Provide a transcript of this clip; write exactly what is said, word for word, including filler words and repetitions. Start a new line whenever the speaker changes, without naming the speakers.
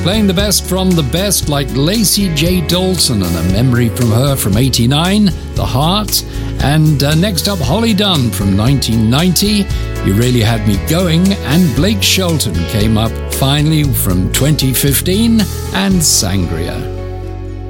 Playing the best from the best like Lacey J. Dalton and A Memory from Her from eighty-nine, The Heart. And uh, next up, Holly Dunn from nineteen ninety, You Really Had Me Going. And Blake Shelton came up finally from twenty fifteen, and Sangria.